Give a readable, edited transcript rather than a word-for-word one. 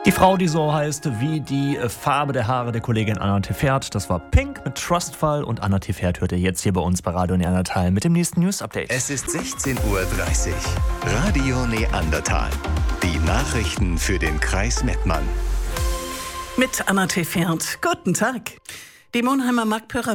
Die Frau, die so heißt wie die Farbe der Haare der Kollegin Anna Tefert, das war Pink mit Trustfall, und Anna Tefert hört ihr jetzt hier bei uns bei Radio Neandertal mit dem nächsten News-Update. Es ist 16:30 Uhr. Radio Neandertal. Die Nachrichten für den Kreis Mettmann. Mit Anna Tefert. Guten Tag. Die Monheimer Marktpyramide